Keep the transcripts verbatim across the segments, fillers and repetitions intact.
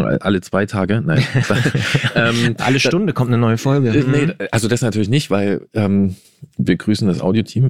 alle zwei Tage. Nein. ähm, alle Stunde kommt eine neue Folge. Äh, nee, also das natürlich nicht, weil ähm, wir grüßen das Audioteam.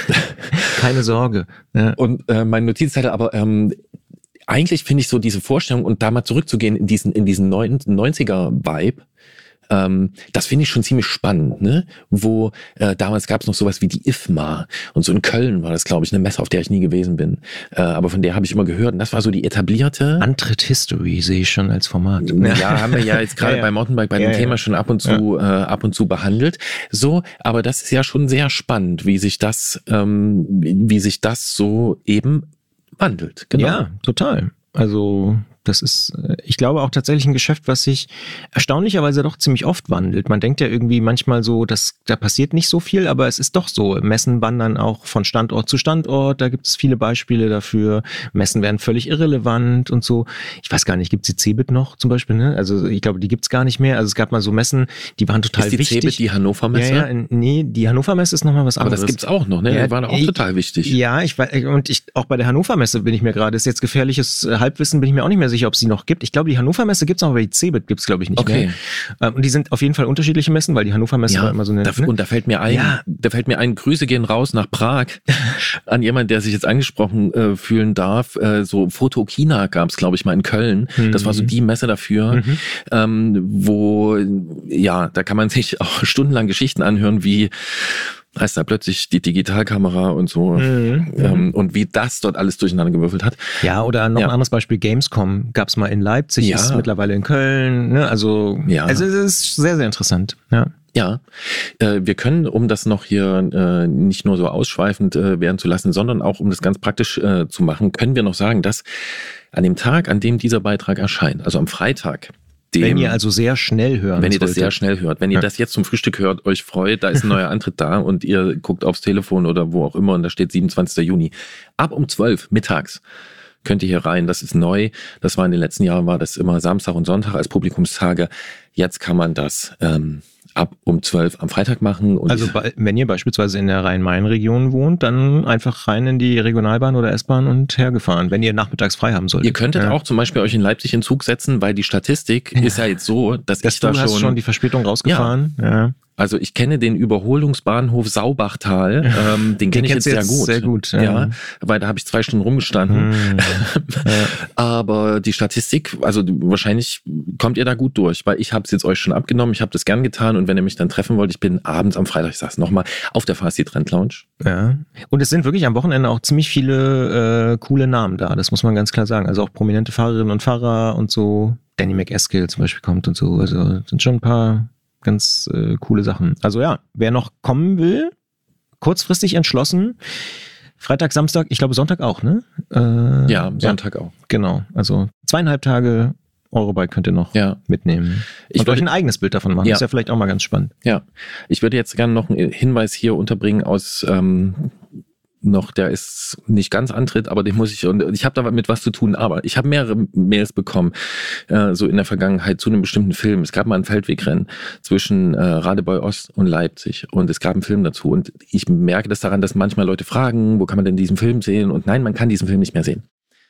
Keine Sorge. Ja. Und äh, mein Notizzettel, aber ähm, eigentlich finde ich so diese Vorstellung und da mal zurückzugehen in diesen, in diesen neunziger-Vibe, Ähm, das finde ich schon ziemlich spannend, ne? Wo äh, damals gab es noch sowas wie die I F M A und so in Köln war das, glaube ich, eine Messe, auf der ich nie gewesen bin. Äh, aber von der habe ich immer gehört und das war so die etablierte. Antritt History sehe ich schon als Format. Ja, haben wir ja jetzt gerade ja, ja. bei Mountainbike bei ja, dem ja. Thema schon ab und zu ja. äh, ab und zu behandelt. So, aber das ist ja schon sehr spannend, wie sich das, ähm, wie sich das so eben wandelt. Genau. Ja, total. Also das ist, ich glaube, auch tatsächlich ein Geschäft, was sich erstaunlicherweise doch ziemlich oft wandelt. Man denkt ja irgendwie manchmal so, dass da passiert nicht so viel, aber es ist doch so. Messen wandern auch von Standort zu Standort, da gibt es viele Beispiele dafür. Messen werden völlig irrelevant und so. Ich weiß gar nicht, gibt es die CeBIT noch zum Beispiel? Ne? Also ich glaube, die gibt es gar nicht mehr. Also es gab mal so Messen, die waren total ist die wichtig. CeBIT die Hannover Messe? Ja, ja, nee, die Hannover Messe ist nochmal was anderes. Aber das gibt's auch noch, ne? Ja, die waren auch ich, total wichtig. Ja, ich weiß, und ich auch bei der Hannover Messe bin ich mir gerade, ist jetzt gefährliches Halbwissen, bin ich mir auch nicht mehr sicher, ob es die noch gibt. Ich glaube, die Hannover Messe gibt's noch, aber die CeBIT gibt's, glaube ich, nicht okay. mehr. Und die sind auf jeden Fall unterschiedliche Messen, weil die Hannover Messe ja, war immer so eine... Da, ne? Und da fällt mir ein, ja. da fällt mir ein, Grüße gehen raus nach Prag an jemand, der sich jetzt angesprochen äh, fühlen darf. Äh, so Photokina gab's, glaube ich, mal in Köln. Mhm. Das war so die Messe dafür, mhm. ähm, wo, ja, da kann man sich auch stundenlang Geschichten anhören, wie heißt da plötzlich die Digitalkamera und so mhm. ähm, und wie das dort alles durcheinander gewürfelt hat. Ja, oder noch ja. ein anderes Beispiel, Gamescom gab's mal in Leipzig, ja. ist mittlerweile in Köln, ne? Also, ja. also es ist sehr, sehr interessant. Ja. Ja, äh, wir können, um das noch hier äh, nicht nur so ausschweifend äh, werden zu lassen, sondern auch um das ganz praktisch äh, zu machen, können wir noch sagen, dass an dem Tag, an dem dieser Beitrag erscheint, also am Freitag, Dem, wenn ihr also sehr schnell hören Wenn ihr das solltet. sehr schnell hört. Wenn ihr ja. das jetzt zum Frühstück hört, euch freut, da ist ein neuer Antritt da und ihr guckt aufs Telefon oder wo auch immer und da steht siebenundzwanzigster Juni. Ab um zwölf mittags könnt ihr hier rein. Das ist neu. Das war in den letzten Jahren, war das immer Samstag und Sonntag als Publikumstage. Jetzt kann man das ähm, ab um zwölf am Freitag machen. Und also wenn ihr beispielsweise in der Rhein-Main-Region wohnt, dann einfach rein in die Regionalbahn oder S-Bahn und hergefahren, wenn ihr nachmittags frei haben solltet. Ihr könntet ja. auch zum Beispiel euch in Leipzig in Zug setzen, weil die Statistik ja. ist ja jetzt so, dass das ich da du schon... hast schon die Verspätung rausgefahren. Ja. ja. Also ich kenne den Überholungsbahnhof Saubachtal, ähm, den, den kenne ich jetzt sehr gut. Sehr gut, ja. ja weil da habe ich zwei Stunden rumgestanden. Hm. ja. Aber die Statistik, also wahrscheinlich kommt ihr da gut durch, weil ich habe es jetzt euch schon abgenommen, ich habe das gern getan und wenn ihr mich dann treffen wollt, ich bin abends am Freitag, ich sag's nochmal, auf der Fasti Trend Lounge. Ja. Und es sind wirklich am Wochenende auch ziemlich viele äh, coole Namen da, das muss man ganz klar sagen. Also auch prominente Fahrerinnen und Fahrer und so. Danny McEskill zum Beispiel kommt und so. Also sind schon ein paar ganz äh, coole Sachen. Also ja, wer noch kommen will, kurzfristig entschlossen, Freitag, Samstag, ich glaube Sonntag auch, ne? Äh, ja, Sonntag ja, auch. Genau, also zweieinhalb Tage Eurobike könnt ihr noch ja. mitnehmen. Ich und euch ein eigenes Bild davon machen, ja. ist ja vielleicht auch mal ganz spannend. Ja, ich würde jetzt gerne noch einen Hinweis hier unterbringen aus... Ähm, noch, der ist nicht ganz Antritt, aber den muss ich, und ich habe damit was zu tun, aber ich habe mehrere Mails bekommen, äh, so in der Vergangenheit zu einem bestimmten Film. Es gab mal ein Feldwegrennen zwischen äh, Radebeul Ost und Leipzig und es gab einen Film dazu und ich merke das daran, dass manchmal Leute fragen, wo kann man denn diesen Film sehen und nein, man kann diesen Film nicht mehr sehen.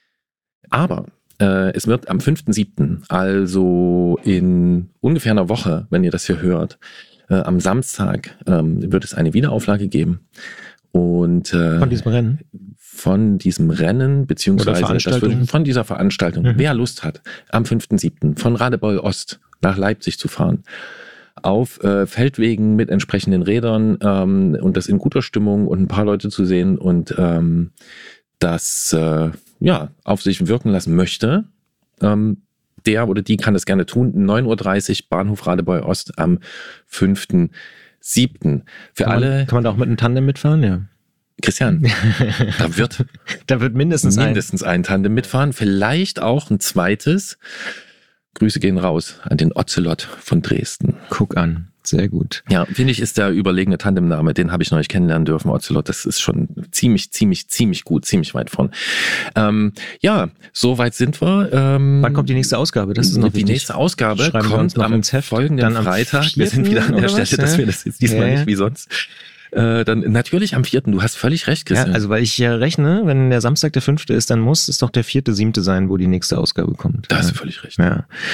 Aber äh, es wird am fünften siebten, also in ungefähr einer Woche, wenn ihr das hier hört, äh, am Samstag äh, wird es eine Wiederauflage geben. Und, äh, von diesem Rennen? Von diesem Rennen, beziehungsweise das wird, von dieser Veranstaltung. Mhm. Wer Lust hat, am fünften siebten von Radebeul Ost nach Leipzig zu fahren, auf äh, Feldwegen mit entsprechenden Rädern ähm, und das in guter Stimmung und ein paar Leute zu sehen und ähm, das äh, ja, auf sich wirken lassen möchte, ähm, der oder die kann das gerne tun. neun Uhr dreißig Bahnhof Radebeul Ost am fünften siebten Für kann alle. Man, kann man da auch mit einem Tandem mitfahren? Ja. Christian, da wird, da wird mindestens, mindestens ein. ein Tandem mitfahren, vielleicht auch ein zweites. Grüße gehen raus an den Ocelot von Dresden. Guck an, sehr gut. Ja, finde ich, ist der überlegene Tandemname, den habe ich noch nicht kennenlernen dürfen, Ocelot. Das ist schon ziemlich, ziemlich, ziemlich gut, ziemlich weit vorn. Ähm, ja, so weit sind wir. Ähm, Wann kommt die nächste Ausgabe? Das ist noch die wichtig. nächste Ausgabe Schreiben kommt am folgenden dann am Freitag. vierten Wir sind wieder an der Stelle, was? dass wir das jetzt diesmal ja. nicht wie sonst. Äh, dann natürlich am vierten. Du hast völlig recht, Christian. Ja, also weil ich ja rechne, wenn der Samstag der fünfte ist, dann muss es doch der vierte, siebte sein, wo die nächste Ausgabe kommt. Da hast du völlig recht. Ja.